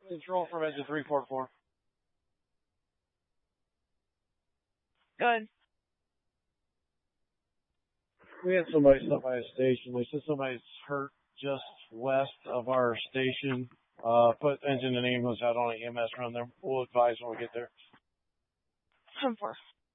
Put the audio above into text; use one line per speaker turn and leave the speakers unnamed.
Control from engine 344.
Good.
We had somebody stop by a station. They said somebody's hurt just west of our station. Put engine and ambulance out on an EMS run there. We'll advise when we get there.
10-4.